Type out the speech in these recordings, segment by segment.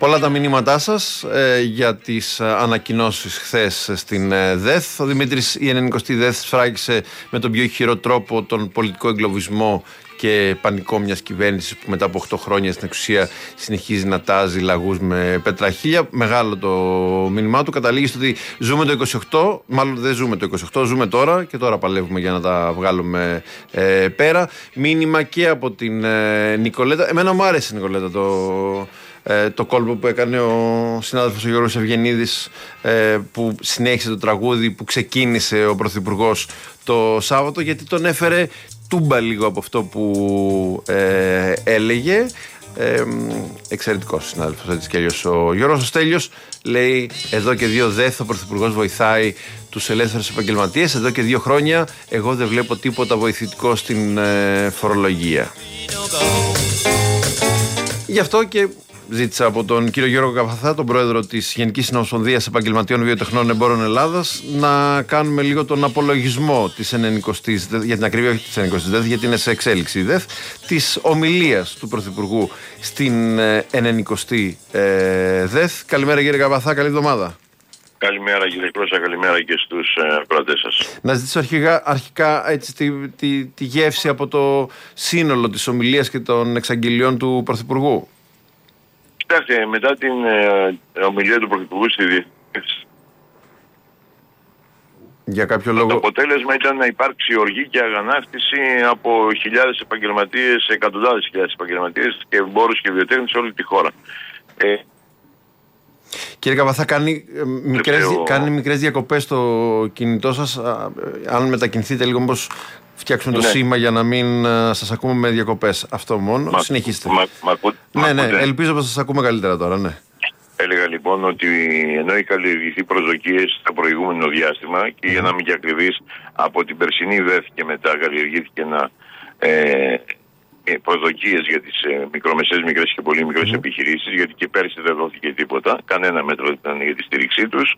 Πολλά τα μηνύματά σας για τις ανακοινώσεις χθες στην ΔΕΘ. Ο Δημήτρης, η 90η ΔΕΘ σφράγισε με τον πιο ηχηρό τρόπο τον πολιτικό εγκλωβισμό και πανικό μιας κυβέρνησης που μετά από 8 χρόνια στην εξουσία συνεχίζει να τάζει λαγούς με πετραχίλια. Μεγάλο το μήνυμά του. Καταλήγει στο ότι ζούμε το 28, μάλλον δεν ζούμε το 28, ζούμε τώρα και τώρα παλεύουμε για να τα βγάλουμε πέρα. Μήνυμα και από την Νικολέτα. Εμένα μου άρεσε η Νικολέτα το κόλπο που έκανε ο συνάδελφος ο Γιώργος Ευγενίδης, που συνέχισε το τραγούδι που ξεκίνησε ο Πρωθυπουργός το Σάββατο, γιατί τον έφερε τούμπα λίγο από αυτό που έλεγε. Εξαιρετικός συνάδελφος, έτσι κι αλλιώς ο Γιώργος. Ο Στέλιος λέει: εδώ και 2 ΔΕΘ ο Πρωθυπουργός βοηθάει τους ελεύθερους επαγγελματίες. Εδώ και 2 χρόνια εγώ δεν βλέπω τίποτα βοηθητικό στην φορολογία. Γι' αυτό και ζήτησα από τον κύριο Γιώργο Καβαθά, τον πρόεδρο της Γενικής Συνομοσπονδίας Επαγγελματιών Βιοτεχνών Εμπόρων Ελλάδας, να κάνουμε λίγο τον απολογισμό της 90ης, για την ακρίβεια όχι της 90ης ΔΕΘ, γιατί είναι σε εξέλιξη η ΔΕΘ, της ομιλίας του Πρωθυπουργού στην 90η ΔΕΘ. Καλημέρα κύριε Καβαθά, καλή εβδομάδα. Καλημέρα κύριε Κρόσα, καλημέρα και στους ακροατές σας. Να ζητήσω αρχικά έτσι, τη γεύση από το σύνολο της ομιλίας και των εξαγγελιών του Πρωθυπουργού. Κοιτάξτε, μετά την ομιλία του Πρωθυπουργού στη Διεθνής, για κάποιο λόγο, το αποτέλεσμα ήταν να υπάρξει οργή και αγανάκτηση από χιλιάδες επαγγελματίες, εκατοντάδες χιλιάδες επαγγελματίες και εμπόρους και βιοτέχνες σε όλη τη χώρα. Κύριε Καβαθά, κάνει μικρές διακοπές στο κινητό σας. Αν μετακινηθείτε λίγο, μήπως φτιάξουμε το σήμα για να μην σας ακούμε με διακοπές. Αυτό μόνο. Συνεχίστε. Ναι, ελπίζω πως σας ακούμε καλύτερα τώρα, ναι. Έλεγα λοιπόν ότι ενώ είχαν καλλιεργηθεί προσδοκίες στο προηγούμενο διάστημα και για να μην και ακριβείς, από την περσινή ΔΕΘ και μετά καλλιεργήθηκε προσδοκίες για τις μικρομεσαίες, μικρές και πολύ μικρές επιχειρήσεις, γιατί και πέρσι δεν δόθηκε τίποτα, κανένα μέτρο δεν ήταν για τη στήριξή τους.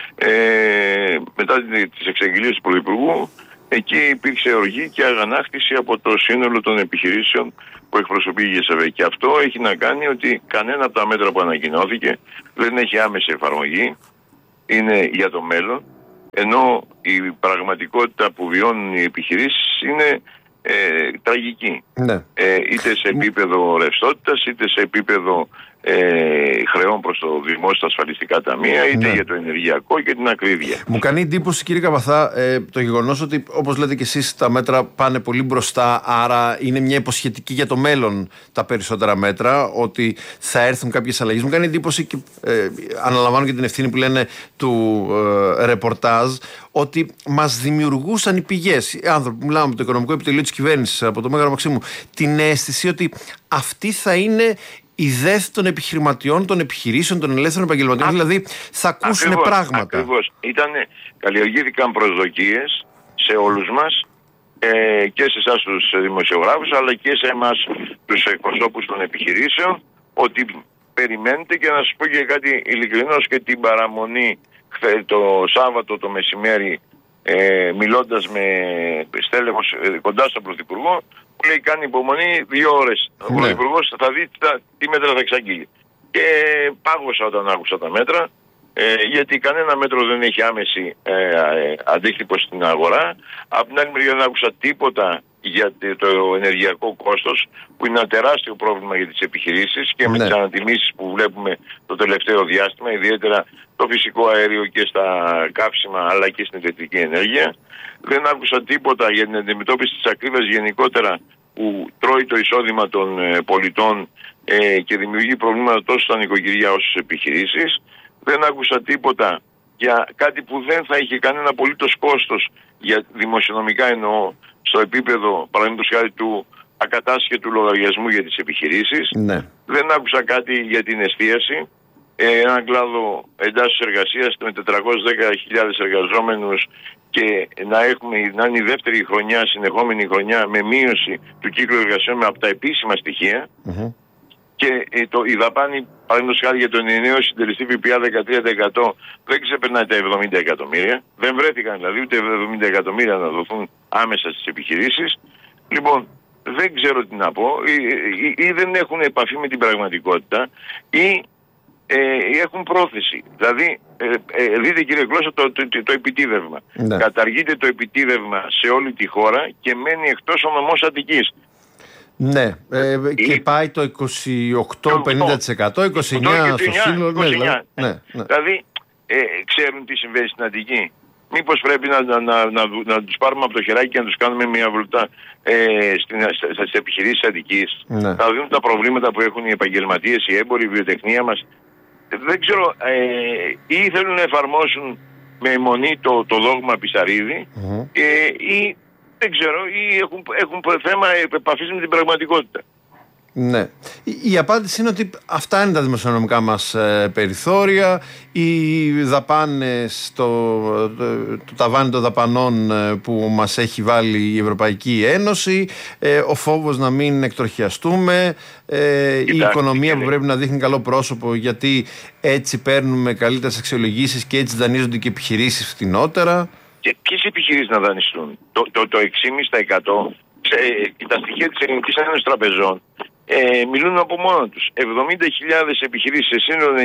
Μετά τις εξαγγελίες του Πρωθυπουργού, εκεί υπήρξε οργή και αγανάκτηση από το σύνολο των επιχειρήσεων που εκπροσωπεί η ΓΕΣΕΒΕ. Και αυτό έχει να κάνει ότι κανένα από τα μέτρα που ανακοινώθηκε δεν έχει άμεση εφαρμογή, είναι για το μέλλον, ενώ η πραγματικότητα που βιώνουν οι επιχειρήσεις είναι τραγική. Ναι. Είτε σε επίπεδο ρευστότητας, είτε σε επίπεδο χρεών προς το δημόσιο ασφαλιστικά ταμεία, είτε για το ενεργειακό και την ακρίβεια. Μου κάνει εντύπωση κύριε Καβαθά το γεγονός ότι, όπως λέτε και εσείς, τα μέτρα πάνε πολύ μπροστά, άρα είναι μια υποσχετική για το μέλλον τα περισσότερα μέτρα, ότι θα έρθουν κάποιες αλλαγές. Μου κάνει εντύπωση και αναλαμβάνω και την ευθύνη που λένε του ρεπορτάζ, ότι μας δημιουργούσαν οι πηγές, οι άνθρωποι που μιλάμε από το Οικονομικό Επιτελείο της Κυβέρνησης, από το Μέγαρο Μαξίμου, την αίσθηση ότι αυτή θα είναι η ΔΕΘ των επιχειρηματιών, των επιχειρήσεων, των ελεύθερων επαγγελματιών, δηλαδή θα ακούσουν πράγματα. Ακριβώς. Καλλιεργήθηκαν προσδοκίες σε όλους μας, και σε εσάς τους δημοσιογράφους, αλλά και σε εμάς τους εκπροσώπους των επιχειρήσεων, ότι περιμένετε, και να σας πω και κάτι ειλικρινώς, και την παραμονή το Σάββατο το μεσημέρι, μιλώντας με στέλεχος κοντά στον Πρωθυπουργό, που λέει κάνει υπομονή 2 ώρες. Ο Πρωθυπουργός θα δει τι μέτρα θα εξαγγείλει. Και πάγωσα όταν άκουσα τα μέτρα, γιατί κανένα μέτρο δεν έχει άμεση αντίκτυπο στην αγορά. Από την άλλη μεριά δεν άκουσα τίποτα για το ενεργειακό κόστος, που είναι ένα τεράστιο πρόβλημα για τις επιχειρήσεις και με τις ανατιμήσεις που βλέπουμε το τελευταίο διάστημα, ιδιαίτερα το φυσικό αέριο και στα καύσιμα, αλλά και στην ηλεκτρική ενέργεια. Δεν άκουσα τίποτα για την αντιμετώπιση της ακρίβειας γενικότερα, που τρώει το εισόδημα των πολιτών και δημιουργεί προβλήματα τόσο στα νοικοκυριά όσο στις επιχειρήσεις. Δεν άκουσα τίποτα για κάτι που δεν θα είχε κανένα απολύτως κόστος, για δημοσιονομικά εννοώ, στο επίπεδο παραδείγματος χάρη του ακατάσχετου λογαριασμού για τις επιχειρήσεις. Δεν άκουσα κάτι για την εστίαση, έναν κλάδο εντάσσεως εργασίας με 410.000 εργαζόμενους, και να είναι η δεύτερη χρονιά, συνεχόμενη χρονιά, με μείωση του κύκλου εργασιών από τα επίσημα στοιχεία. Και η δαπάνη, παραδείγματος χάρη για τον ενιαίο συντελεστή ΦΠΑ 13% δεν ξεπερνάει τα 70 εκατομμύρια. Δεν βρέθηκαν δηλαδή ούτε 70 εκατομμύρια να δοθούν άμεσα στις επιχειρήσεις. Λοιπόν, δεν ξέρω τι να πω, ή δεν έχουν επαφή με την πραγματικότητα, ή έχουν πρόθεση. Δηλαδή, δείτε κύριε Γλώσσα το επιτίδευμα. Ναι. Καταργείται το επιτίδευμα σε όλη τη χώρα και μένει εκτός ο νομός Αττικής. Ναι, και πάει το 28-50%, 29% στο σύνολο. Ναι. Δηλαδή, ξέρουν τι συμβαίνει στην Αττική. Μήπως πρέπει να τους πάρουμε από το χεράκι και να τους κάνουμε μια βουλτά στις επιχειρήσεις της Αττικής. Ναι. Να δουν τα προβλήματα που έχουν οι επαγγελματίες, οι έμποροι, η βιοτεχνία μας. Δεν ξέρω, ή θέλουν να εφαρμόσουν με αιμονή το δόγμα Πισαρίδη, ή δεν ξέρω, ή έχουν θέμα επαφής με την πραγματικότητα. Ναι. Η απάντηση είναι ότι αυτά είναι τα δημοσιονομικά μας περιθώρια. Οι δαπάνες, το ταβάνι των δαπανών που μας έχει βάλει η Ευρωπαϊκή Ένωση, ο φόβος να μην εκτροχιαστούμε, η οικονομία που πρέπει να δείχνει καλό πρόσωπο, γιατί έτσι παίρνουμε καλύτερες αξιολογήσεις και έτσι δανείζονται και επιχειρήσεις φτηνότερα. Και ποιες επιχειρήσεις να δανειστούν? Το 6,5%. Τα στοιχεία της Ελληνικής Ένωσης Τραπεζών μιλούν από μόνο τους. 70.000 επιχειρήσεις σε σύνολο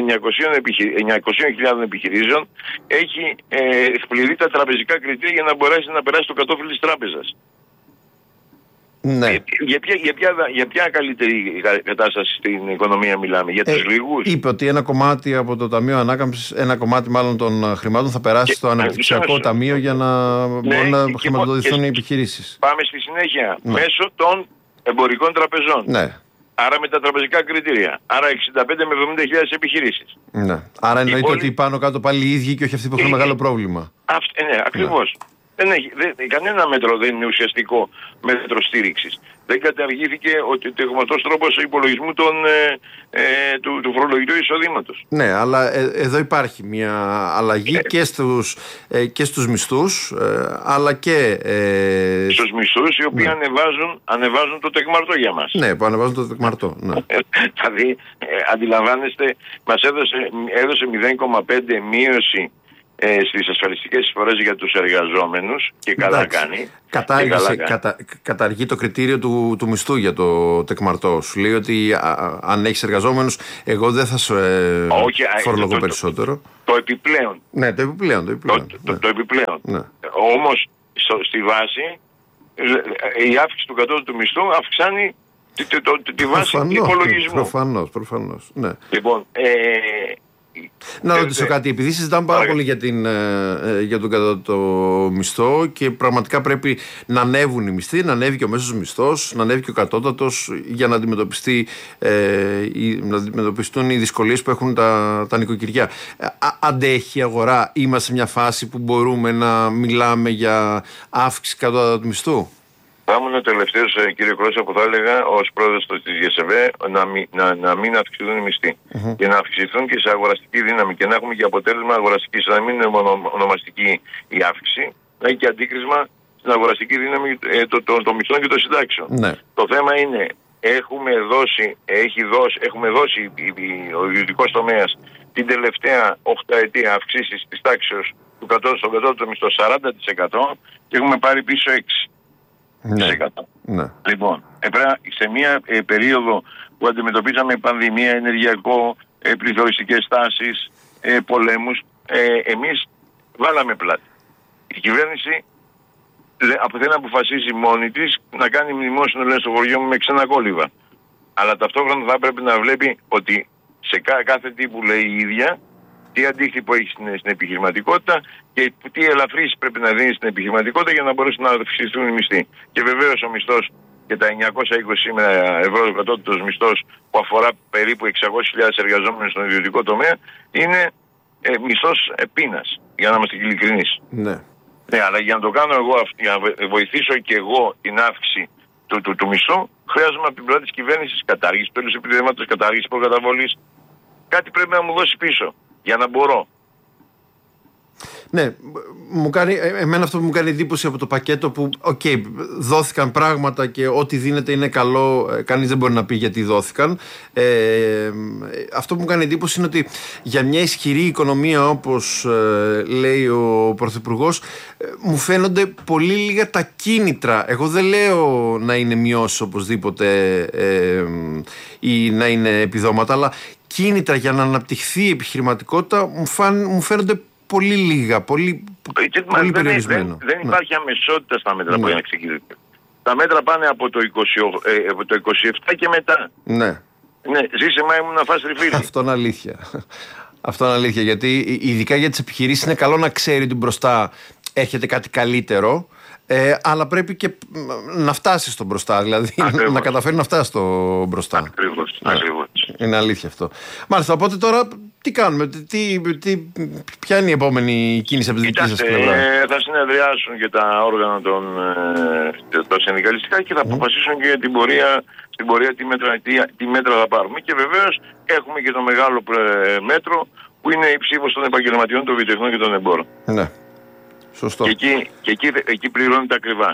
900.000 επιχειρήσεων έχει εκπληρεί τα τραπεζικά κριτήρια για να μπορέσει να περάσει το κατόφλι της τράπεζας. Ναι. Για ποια καλύτερη κατάσταση στην οικονομία μιλάμε? Για τους λίγους? Είπε ότι ένα κομμάτι από το Ταμείο Ανάκαμψης, ένα κομμάτι μάλλον των χρημάτων θα περάσει στο Αναπτυξιακό Ταμείο για να μπορούν να χρηματοδοτηθούν οι επιχειρήσεις. Πάμε στη συνέχεια. Ναι. Μέσω των εμπορικών τραπεζών. Ναι. Άρα με τα τραπεζικά κριτήρια. Άρα 65 με 70.000 επιχειρήσεις. Ναι. Άρα εννοείται ότι πάνω κάτω πάλι οι ίδιοι και όχι αυτοί που έχουν μεγάλο πρόβλημα. Ναι, ακριβώς. Ναι. Κανένα μέτρο δεν είναι ουσιαστικό μέτρο στήριξης. Δεν καταργήθηκε ο τεγματός τρόπος υπολογισμού του φορολογικού εισοδήματος. Ναι, αλλά εδώ υπάρχει μια αλλαγή και στους μισθούς, αλλά και στους μισθούς, οι οποίοι ανεβάζουν το τεκμαρτό για μας. Ναι, που ανεβάζουν το τεκμαρτό. Ναι. Δηλαδή, αντιλαμβάνεστε, μας έδωσε 0,5 μείωση στις ασφαλιστικές εισφορές για τους εργαζόμενους και καλά κάνει. Καταργεί το κριτήριο του μισθού για το τεκμαρτό. Σου λέει ότι αν έχεις εργαζόμενους, εγώ δεν θα σου φορολογώ περισσότερο. Το επιπλέον. Ναι, το επιπλέον. Το επιπλέον. Ναι. Όμως στη βάση η αύξηση του κατώτατου μισθού αυξάνει τη βάση του υπολογισμού. Προφανώς. Ναι. Λοιπόν, να ρωτήσω κάτι, επειδή συζητάμε πάρα πολύ για τον κατώτατο μισθό και πραγματικά πρέπει να ανέβουν οι μισθοί, να ανέβει και ο μέσος μισθός, να ανέβει και ο κατώτατος για να αντιμετωπιστούν οι δυσκολίες που έχουν τα νοικοκυριά. Αντέχει η αγορά? Είμαστε σε μια φάση που μπορούμε να μιλάμε για αύξηση κατώτατου μισθού? Θα ήμουν ο τελευταίος, κύριε Κρόσα, που θα έλεγα ως πρόεδρος της ΓΕΣΕΒΕ να μην αυξηθούν οι μισθοί. Και να αυξηθούν και σε αγοραστική δύναμη και να έχουμε και αποτέλεσμα αγοραστικής, να μην είναι μόνο ονομαστική η αύξηση, να έχει και αντίκρισμα στην αγοραστική δύναμη των μισθών και των συντάξεων. Ναι. Το θέμα είναι, έχουμε δώσει ο ιδιωτικός τομέας την τελευταία 8ετία αυξήσεις της τάξης στον κατώτατο μισθό 40% και έχουμε πάρει πίσω 6%. Ναι. Λοιπόν, σε μια περίοδο που αντιμετωπίζαμε πανδημία, ενεργειακό, πληθωριστικές τάσεις, πολέμους, εμείς βάλαμε πλάτη. Η κυβέρνηση θέλει να αποφασίσει μόνη της να κάνει μνημόσυνο, λένε στο χωριό μου, με ξένα κόλληβα. Αλλά ταυτόχρονα θα πρέπει να βλέπει ότι σε κάθε τι που λέει η ίδια, τι αντίκτυπο έχει στην επιχειρηματικότητα και τι ελαφρύσεις πρέπει να δίνει στην επιχειρηματικότητα για να μπορέσουν να αυξηθούν οι μισθοί. Και βεβαίως ο μισθός και τα 920 σήμερα ευρώ ο κατώτατος μισθός που αφορά περίπου 600.000 εργαζόμενους στον ιδιωτικό τομέα είναι μισθός πείνας, για να είμαστε ειλικρινείς. Ναι. Ναι, αλλά για να το κάνω εγώ, για να βοηθήσω και εγώ την αύξηση του μισθού, χρειάζομαι από την πλευρά της κυβέρνησης κατάργηση τέλους επιδεύματος, κατάργηση προκαταβολής. Κάτι πρέπει να μου δώσει πίσω για να μπορώ. Ναι, εμένα αυτό που μου κάνει εντύπωση από το πακέτο που δόθηκαν πράγματα και ό,τι δίνεται είναι καλό, κανείς δεν μπορεί να πει γιατί δόθηκαν. Αυτό που μου κάνει εντύπωση είναι ότι για μια ισχυρή οικονομία, όπως λέει ο Πρωθυπουργός, μου φαίνονται πολύ λίγα τα κίνητρα. Εγώ δεν λέω να είναι μειώσεις οπωσδήποτε ή να είναι επιδόματα, αλλά κίνητρα για να αναπτυχθεί η επιχειρηματικότητα μου φαίνονται πολύ λίγα, πολύ περιορισμένο. Δεν υπάρχει αμεσότητα στα μέτρα που είναι ξεκινήσει. Τα μέτρα πάνε από το 27 και μετά. Ναι, ζήσε ήμουν να φας τριφύλι. Αυτό είναι αλήθεια. Αυτό είναι αλήθεια, γιατί ειδικά για τις επιχειρήσεις είναι καλό να ξέρει ότι μπροστά έρχεται κάτι καλύτερο, αλλά πρέπει και να φτάσει στο μπροστά, δηλαδή να καταφέρει να φτάσει στο μπροστά. Ακριβώς. Είναι αλήθεια αυτό. Μάλιστα, οπότε τώρα τι κάνουμε, ποια είναι η επόμενη κίνηση από τη δική σας πλευρά? Θα συνεδριάσουν και τα όργανα τα συνδικαλιστικά και θα αποφασίσουν και για την πορεία τι μέτρα θα πάρουμε. Και βεβαίως έχουμε και το μεγάλο μέτρο που είναι η ψήφος των επαγγελματιών, των βιοτεχνών και των εμπόρων. Ναι. Σωστό. Και εκεί πληρώνεται ακριβά.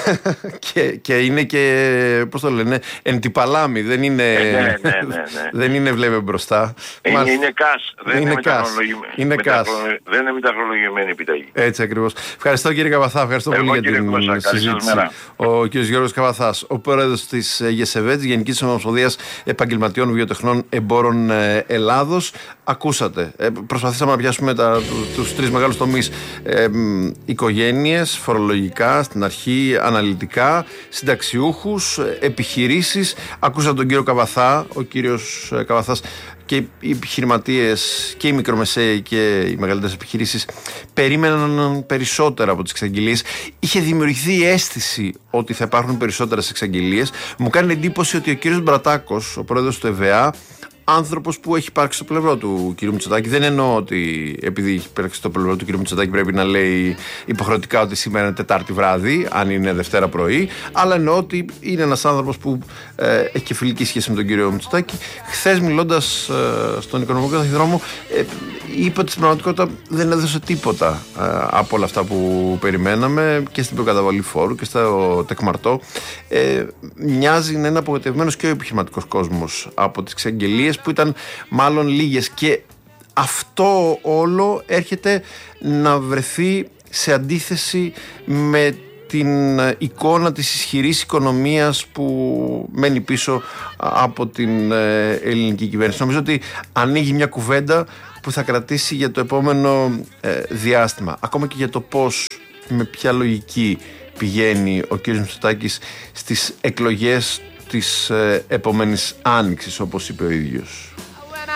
και είναι και, πώς το λένε, εν τη παλάμη, δεν είναι, δεν είναι βλέπε μπροστά. Είναι κας, δεν είναι μεταχρολογημένη επιταγή. Έτσι ακριβώς. Ευχαριστώ κύριε Καβαθά, ευχαριστώ πολύ για την συζήτηση. Ο κύριος Γιώργος Καβαθάς, ο πρόεδρος της ΓΕΣΕΒΕ, της Γενικής Ομοσπονδίας Επαγγελματιών Βιοτεχνών Εμπόρων Ελλάδος. Ακούσατε, προσπαθήσαμε να πιάσουμε τους τρεις μεγάλους τομείς. Οικογένειες, φορολογικά, στην αρχή αναλυτικά, συνταξιούχους, επιχειρήσεις. Ακούσατε τον κύριο Καβαθά. Ο κύριος Καβαθάς και οι επιχειρηματίες και οι μικρομεσαίοι και οι μεγαλύτερες επιχειρήσεις περίμεναν περισσότερα από τις εξαγγελίες. Είχε δημιουργηθεί η αίσθηση ότι θα υπάρχουν περισσότερες εξαγγελίες. Μου κάνει εντύπωση ότι ο κύριος Μπρατάκος, ο πρόεδρος του ΕΒΑ, άνθρωπος που έχει υπάρξει στο πλευρό του κ. Μητσοτάκη. Δεν εννοώ ότι επειδή έχει υπάρξει στο πλευρό του κ. Μητσοτάκη πρέπει να λέει υποχρεωτικά ότι σήμερα είναι Τετάρτη βράδυ, αν είναι Δευτέρα πρωί, αλλά εννοώ ότι είναι ένας άνθρωπος που έχει και φιλική σχέση με τον κ. Μητσοτάκη. Χθες, μιλώντας στον Οικονομικό Ταχυδρόμο, είπε ότι στην πραγματικότητα δεν έδωσε τίποτα από όλα αυτά που περιμέναμε και στην προκαταβολή φόρου και στο τεκμαρτό. Μοιάζει να είναι απογοητευμένος και ο επιχειρηματικός κόσμος από τις εξαγγελίες που ήταν μάλλον λίγες, και αυτό όλο έρχεται να βρεθεί σε αντίθεση με την εικόνα της ισχυρής οικονομίας που μένει πίσω από την ελληνική κυβέρνηση. Νομίζω ότι ανοίγει μια κουβέντα που θα κρατήσει για το επόμενο διάστημα, ακόμα και για το πώς, με ποια λογική πηγαίνει ο κ. Μητσοτάκης στις εκλογές της επόμενης άνοιξης, όπως είπε ο ίδιος.